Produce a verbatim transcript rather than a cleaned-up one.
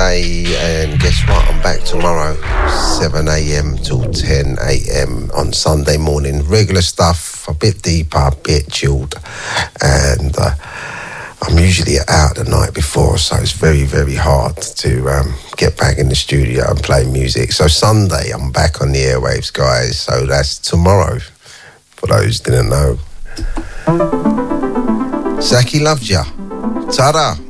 today, and guess what? I'm back tomorrow, seven a.m. till ten a.m. on Sunday morning. Regular stuff, a bit deeper, a bit chilled, and uh, I'm usually out the night before, so it's very, very hard to um, get back in the studio and play music. So Sunday, I'm back on the airwaves, guys. So that's tomorrow, for those who didn't know. Zaki loves ya. Ta-da.